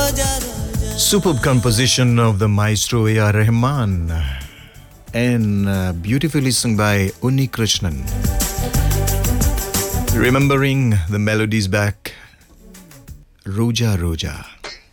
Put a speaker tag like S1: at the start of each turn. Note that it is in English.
S1: Superb composition of the maestro A.R. Rahman and beautifully sung by Unni Krishnan. Remembering the melodies back, Roja Roja.